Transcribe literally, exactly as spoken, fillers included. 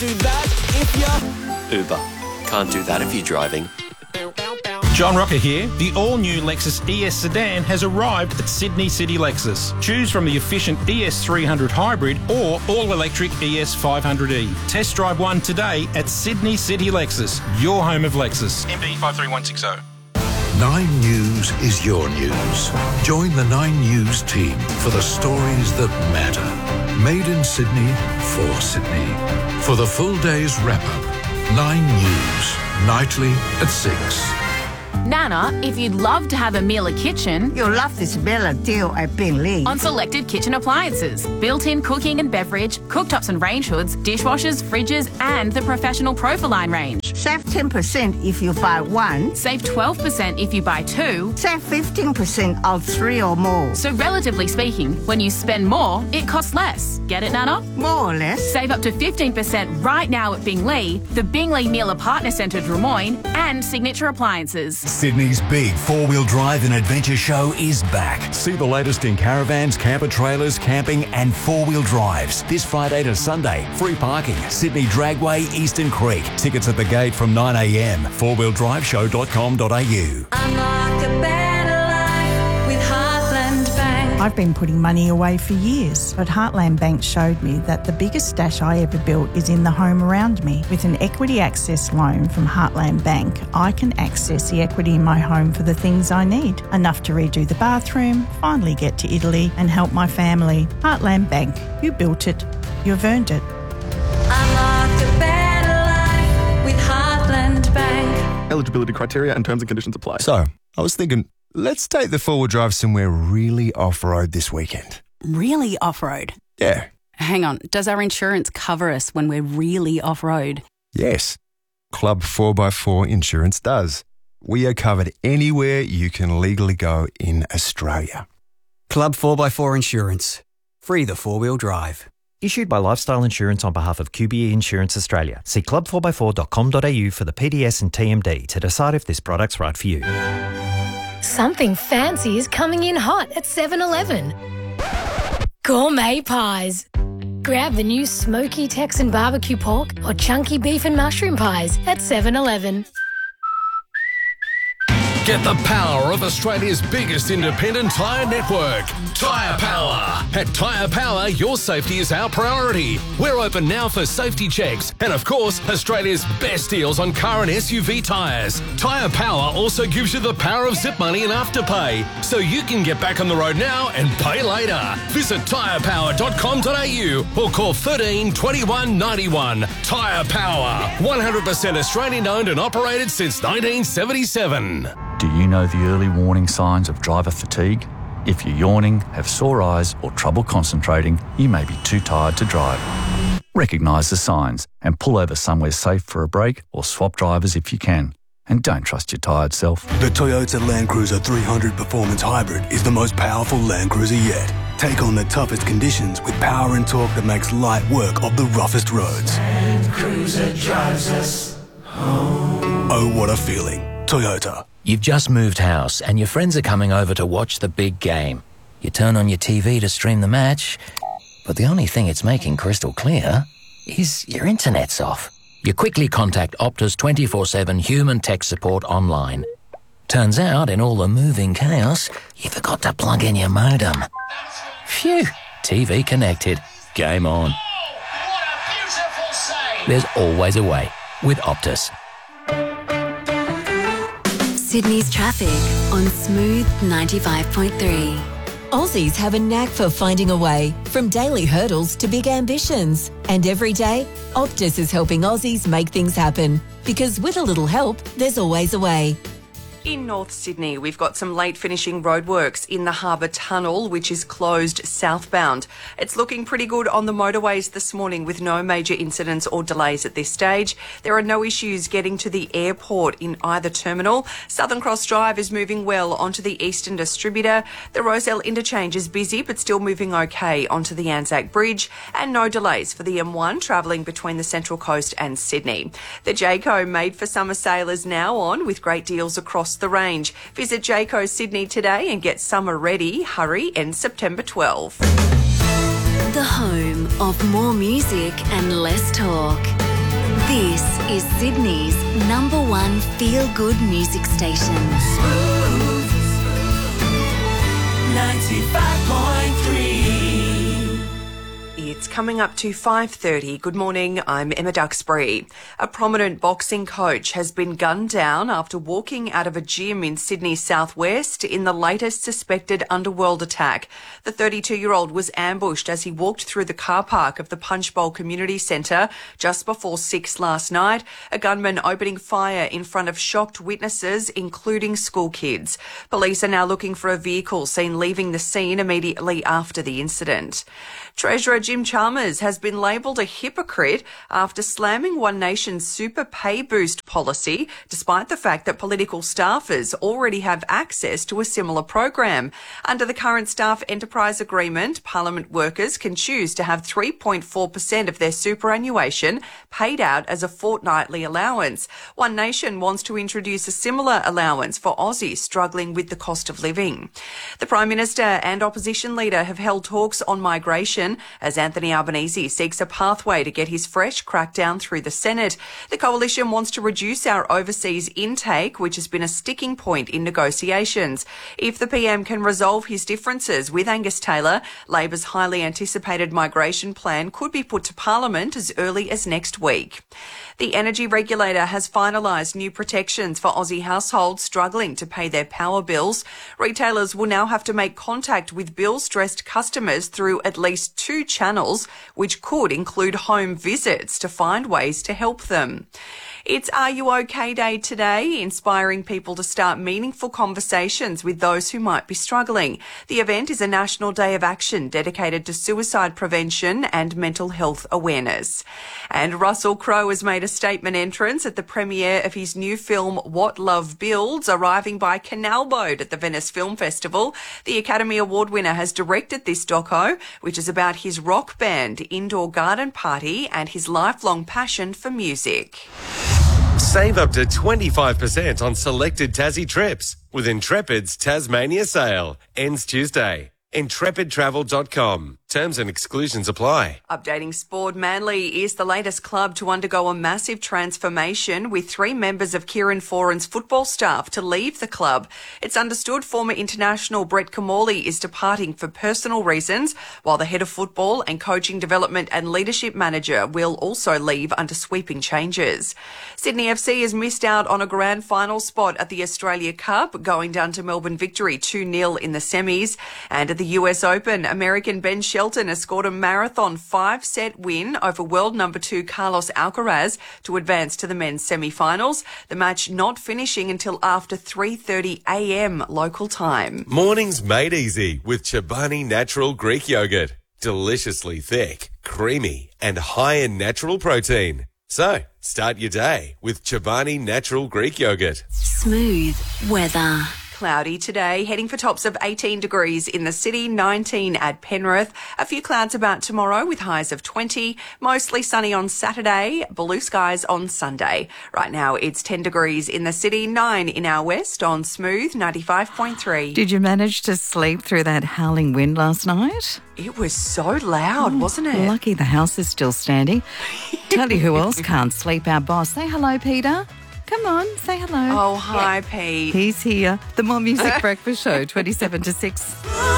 Do that if you're... Uber. Can't do that if you're driving. John Rocker here. The all-new Lexus E S sedan has arrived at Sydney City Lexus. Choose from the efficient E S three hundred hybrid or all-electric E S five hundred E. Test drive one today at Sydney City Lexus, your home of Lexus. M B five three one six zero. Nine News is your news. Join the Nine News team for the stories that matter. Made in Sydney, for Sydney. For the full day's wrap-up, Nine News, nightly at six. Nana, if you'd love to have a Miele kitchen... You'll love this Bella deal at Beenleigh. On selected kitchen appliances, built-in cooking and beverage, cooktops and range hoods, dishwashers, fridges and the professional Profiline range. Save ten percent if you buy one. Save twelve percent if you buy two. Save fifteen percent on three or more. So relatively speaking, when you spend more, it costs less. Get it, Nana? More or less. Save up to fifteen percent right now at Beenleigh, the Beenleigh Miele Partner Centre Drummoyne and Signature Appliances. Sydney's big four-wheel drive and adventure show is back. See the latest in caravans, camper trailers, camping and four-wheel drives. This Friday to Sunday. Free parking. Sydney Dragway, Eastern Creek. Tickets at the gate from nine a m. four wheel drive show dot com dot a u. Unlock a better life with Heartland Bank. I've been putting money away for years, but Heartland Bank showed me that the biggest stash I ever built is in the home around me. With an equity access loan from Heartland Bank, I can access the equity in my home for the things I need. Enough to redo the bathroom, finally get to Italy and help my family. Heartland Bank, you built it, you've earned it. Unlock a better life with Heartland Bank. Eligibility criteria and terms and conditions apply. So, I was thinking, let's take the four-wheel drive somewhere really off-road this weekend. Really off-road? Yeah. Hang on, does our insurance cover us when we're really off-road? Yes. Club four by four Insurance does. We are covered anywhere you can legally go in Australia. Club four by four Insurance. Free the four-wheel drive. Issued by Lifestyle Insurance on behalf of Q B E Insurance Australia. See club four by four dot com dot a u for the P D S and T M D to decide if this product's right for you. Something fancy is coming in hot at seven eleven. Gourmet pies. Grab the new smoky Texan barbecue pork or chunky beef and mushroom pies at seven eleven. Get the power of Australia's biggest independent tyre network, Tyre Power. At Tyre Power, your safety is our priority. We're open now for safety checks and, of course, Australia's best deals on car and S U V tyres. Tyre Power also gives you the power of zip money and afterpay, so you can get back on the road now and pay later. Visit tyre power dot com dot a u or call thirteen twenty-one ninety-one. Tyre Power, one hundred percent Australian owned and operated since nineteen seventy-seven. Do you know the early warning signs of driver fatigue? If you're yawning, have sore eyes or trouble concentrating, you may be too tired to drive. Recognise the signs and pull over somewhere safe for a break or swap drivers if you can. And don't trust your tired self. The Toyota Land Cruiser three hundred Performance Hybrid is the most powerful Land Cruiser yet. Take on the toughest conditions with power and torque that makes light work of the roughest roads. Land Cruiser drives us home. Oh, what a feeling. Toyota. You've just moved house and your friends are coming over to watch the big game. You turn on your T V to stream the match, but the only thing it's making crystal clear is your internet's off. You quickly contact Optus twenty-four seven human tech support online. Turns out, in all the moving chaos, you forgot to plug in your modem. Phew, T V connected. Game on. There's always a way with Optus. Sydney's traffic on Smooth ninety-five point three. Aussies have a knack for finding a way, from daily hurdles to big ambitions. And every day, Optus is helping Aussies make things happen. Because with a little help, there's always a way. In North Sydney, we've got some late finishing roadworks in the Harbour Tunnel, which is closed southbound. It's looking pretty good on the motorways this morning with no major incidents or delays at this stage. There are no issues getting to the airport in either terminal. Southern Cross Drive is moving well onto the Eastern Distributor. The Rozelle Interchange is busy but still moving okay onto the Anzac Bridge, and no delays for the M one travelling between the Central Coast and Sydney. The Jayco Made for Summer sale is now on with great deals across the range. Visit Jayco Sydney today and get summer ready. Hurry, ends September twelfth. The home of more music and less talk. This is Sydney's number one feel-good music station. Smooth ninety-five point three. It's coming up to five thirty. Good morning, I'm Emma Duxbury. A prominent boxing coach has been gunned down after walking out of a gym in Sydney's southwest in the latest suspected underworld attack. The thirty-two-year-old was ambushed as he walked through the car park of the Punchbowl Community Centre just before six last night, a gunman opening fire in front of shocked witnesses, including school kids. Police are now looking for a vehicle seen leaving the scene immediately after the incident. Treasurer Jim Chalmers has been labelled a hypocrite after slamming One Nation's super pay boost policy, despite the fact that political staffers already have access to a similar program. Under the current staff enterprise agreement, Parliament workers can choose to have three point four percent of their superannuation paid out as a fortnightly allowance. One Nation wants to introduce a similar allowance for Aussies struggling with the cost of living. The Prime Minister and opposition leader have held talks on migration as Anthony Albanese seeks a pathway to get his fresh crackdown through the Senate. The coalition wants to reduce our overseas intake, which has been a sticking point in negotiations. If the P M can resolve his differences with Angus Taylor, Labor's highly anticipated migration plan could be put to Parliament as early as next week. The energy regulator has finalised new protections for Aussie households struggling to pay their power bills. Retailers will now have to make contact with bill-stressed customers through at least two channels, which could include home visits to find ways to help them. It's Are You OK Day today, inspiring people to start meaningful conversations with those who might be struggling. The event is a national day of action dedicated to suicide prevention and mental health awareness. And Russell Crowe has made a statement entrance at the premiere of his new film What Love Builds, arriving by canal boat at the Venice Film Festival. The Academy Award winner has directed this doco, which is about his rock band, indoor garden party, and his lifelong passion for music. Save up to twenty-five percent on selected Tassie trips with Intrepid's Tasmania sale. Ends Tuesday. intrepid travel dot com. Terms and exclusions apply. Updating sport, Manly is the latest club to undergo a massive transformation, with three members of Kieran Foran's football staff to leave the club. It's understood former international Brett Camorley is departing for personal reasons, while the head of football and coaching development and leadership manager will also leave under sweeping changes. Sydney F C has missed out on a grand final spot at the Australia Cup, going down to Melbourne Victory two nil in the semis. And at the U S Open, American Ben Shelton has scored a marathon five-set win over world number two Carlos Alcaraz to advance to the men's semi-finals, the match not finishing until after three thirty a m local time. Mornings made easy with Chobani Natural Greek Yogurt. Deliciously thick, creamy and high in natural protein. So, start your day with Chobani Natural Greek Yogurt. Smooth weather. Cloudy today, heading for tops of eighteen degrees in the city, nineteen at Penrith. A few clouds about tomorrow with highs of twenty. Mostly sunny on Saturday, blue skies on Sunday. Right now it's ten degrees in the city, nine in our west on Smooth ninety-five point three. Did you manage to sleep through that howling wind last night? It was so loud, oh, wasn't it? Lucky the house is still standing. Tell you who else can't sleep, our boss. Say hello, Peter. Come on, say hello. Oh, hi, Pete. He's here. The More Music Breakfast Show, twenty-seven to six.